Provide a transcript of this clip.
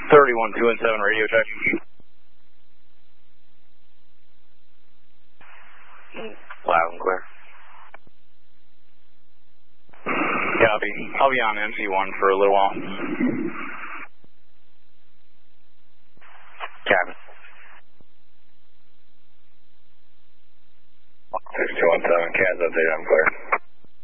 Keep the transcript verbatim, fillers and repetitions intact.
thirty-one two and seven radio check. Loud and clear. Copy. I'll be on M C one for a little while. Copy. six two one seven, C A S update, I'm clear.